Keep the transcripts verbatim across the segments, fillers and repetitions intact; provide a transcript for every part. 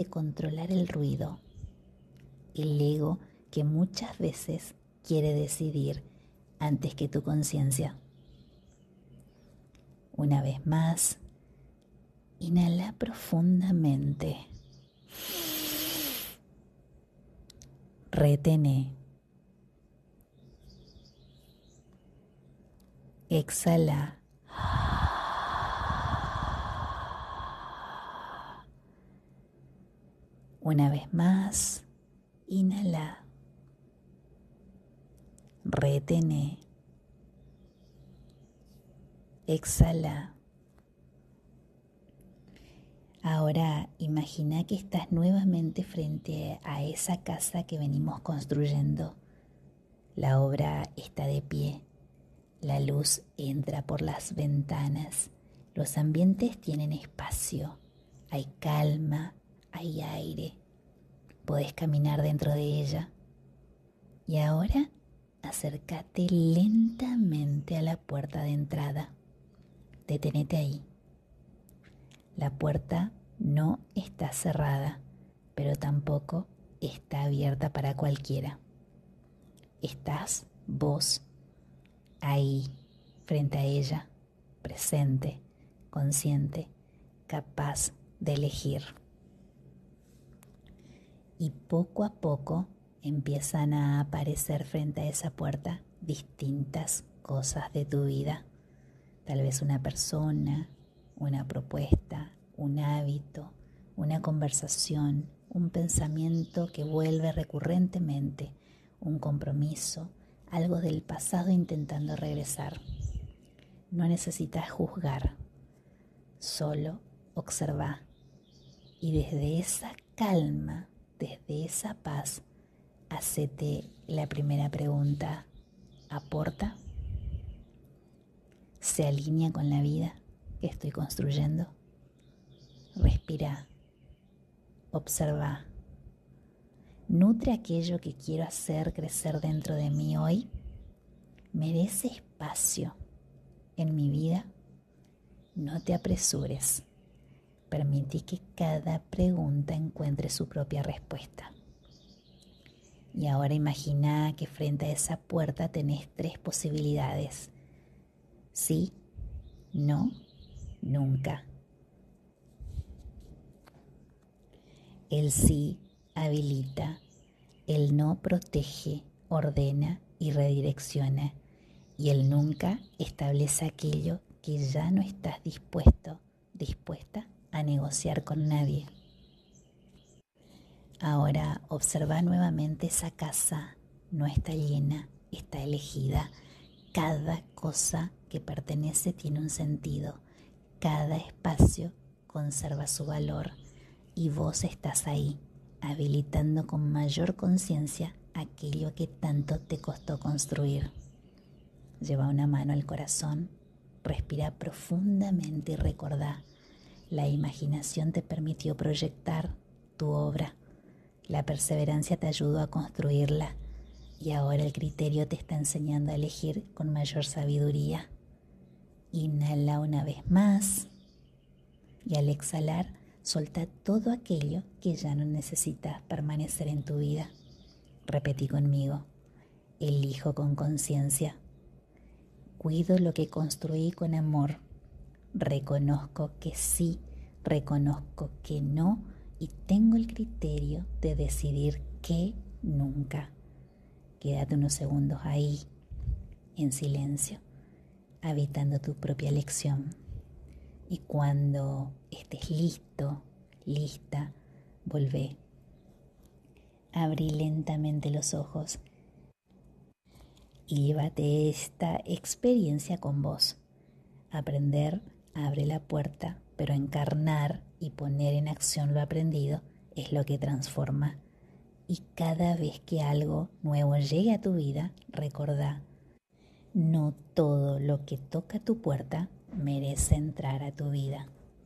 controlar el ruido, el ego que muchas veces quiere decidir antes que tu conciencia. Una vez más, inhala profundamente. Retené. Exhala. Una vez más, inhala. Retené. Exhala. Ahora imagina que estás nuevamente frente a esa casa que venimos construyendo. La obra está de pie. La luz entra por las ventanas. Los ambientes tienen espacio. Hay calma, hay aire. Podés caminar dentro de ella. Y ahora acércate lentamente a la puerta de entrada. Detenete ahí. La puerta no está cerrada, pero tampoco está abierta para cualquiera. Estás vos ahí, frente a ella, presente, consciente, capaz de elegir. Y poco a poco empiezan a aparecer frente a esa puerta distintas cosas de tu vida. Tal vez una persona, una propuesta, un hábito, una conversación, un pensamiento que vuelve recurrentemente, un compromiso, algo del pasado intentando regresar. No necesitas juzgar, solo observa. Y desde esa calma, desde esa paz, hacete la primera pregunta. ¿Aporta? ¿Se alinea con la vida que estoy construyendo? Respira, observa. ¿Nutre aquello que quiero hacer crecer dentro de mí hoy? ¿Merece espacio en mi vida? No te apresures. Permití que cada pregunta encuentre su propia respuesta. Y ahora imagina que frente a esa puerta tenés tres posibilidades. Sí, no, nunca. El sí habilita, el no protege, ordena y redirecciona. Y el nunca establece aquello que ya no estás dispuesto, dispuesta a negociar con nadie. Ahora observa nuevamente esa casa. No está llena, está elegida. Cada cosa que pertenece tiene un sentido. Cada espacio conserva su valor. Y vos estás ahí, habilitando con mayor conciencia aquello que tanto te costó construir. Lleva una mano al corazón, respira profundamente y recordá. La imaginación te permitió proyectar tu obra. La perseverancia te ayudó a construirla. Y ahora el criterio te está enseñando a elegir con mayor sabiduría. Inhala una vez más. Y al exhalar, solta todo aquello que ya no necesitas permanecer en tu vida. Repetí conmigo. Elijo con conciencia. Cuido lo que construí con amor. Reconozco que sí, reconozco que no y tengo el criterio de decidir que nunca. Quédate unos segundos ahí, en silencio, habitando tu propia elección. Y cuando estés listo, lista, volvé. Abrí lentamente los ojos y llévate esta experiencia con vos. Aprender abre la puerta, pero encarnar y poner en acción lo aprendido es lo que transforma. Y cada vez que algo nuevo llegue a tu vida, recordá, no todo lo que toca tu puerta merece entrar a tu vida.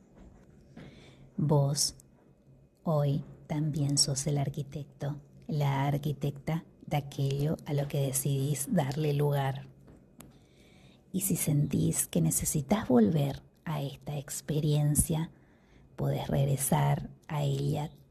Vos hoy también sos el arquitecto, la arquitecta de aquello a lo que decidís darle lugar. Y si sentís que necesitas volver a esta experiencia, podés regresar a ella